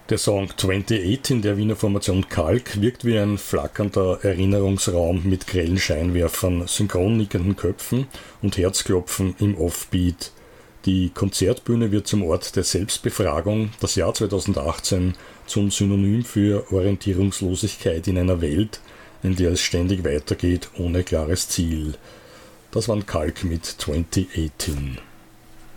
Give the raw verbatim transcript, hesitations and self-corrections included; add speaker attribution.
Speaker 1: Der Song zwanzig achtzehn der Wiener Formation Kalk wirkt wie ein flackernder Erinnerungsraum mit grellen Scheinwerfern, synchron nickenden Köpfen und Herzklopfen im Offbeat. Die Konzertbühne wird zum Ort der Selbstbefragung, das Jahr zweitausendachtzehn zum Synonym für Orientierungslosigkeit in einer Welt, in der es ständig weitergeht ohne klares Ziel. Das waren Kalk mit zwanzig achtzehn.